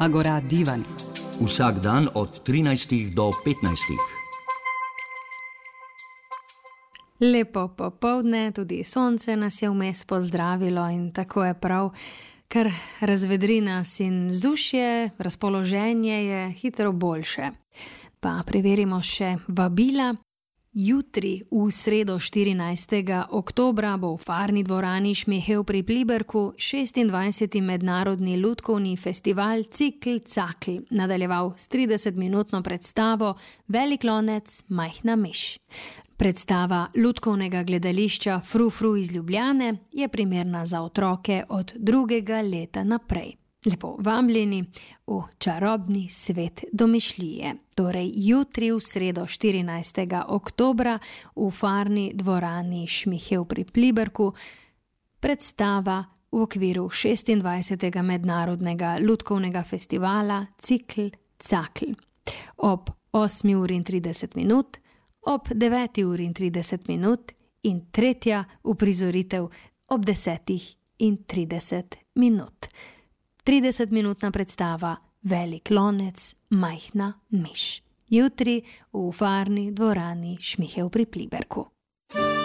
Agora divan. Vsak dan od 13 do 15. Lepo popoldne, tudi sonce nas je vmes pozdravilo in tako je prav, ker razvedri nas in vzdušje, razpoloženje je hitro boljše. Pa preverimo še vabila. Jutri, v sredo 14. oktobra, bo v Farni dvorani Šmihev pri Pliberku 26. mednarodni lutkovni festival Cikl Cakl nadaljeval s 30-minutno predstavo Velik lonec, majhna miš. Predstava lutkovnega gledališča Fru Fru iz Ljubljane je primerna za otroke od 2. leta naprej. Lepo vabljeni v čarobni svet domišljije. Torej jutri v sredo 14. oktobra v Farni dvorani Šmihev pri Pliberku predstava v okviru 26. mednarodnega lutkovnega festivala Cikl Cakl. Ob 8:30, ob 9:30 in tretja uprizoritev ob 10:30. 30-minutna predstava Velik lonec, majhna miš. Jutri v Farni dvorani Šmihev pri Pliberku.